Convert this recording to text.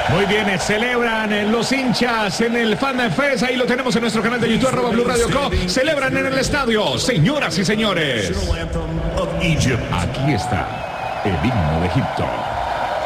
Muy bien, celebran los hinchas en el Fan Fest. Ahí lo tenemos en nuestro canal de YouTube, @Blue Radio Co. Celebran en el estadio, señoras y señores. Aquí está el himno de Egipto.